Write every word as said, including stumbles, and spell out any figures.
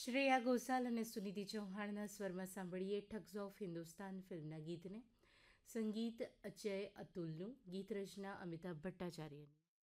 શ્રેયા ઘોષાલ અને સુનિધિ ચૌહાણના સ્વરમાં સાંભળીએ thugs of Hindustan ફિલ્મના ગીતને. સંગીત અજય અતુલનું, ગીત રચના અમિતાભ ભટ્ટાચાર્યની.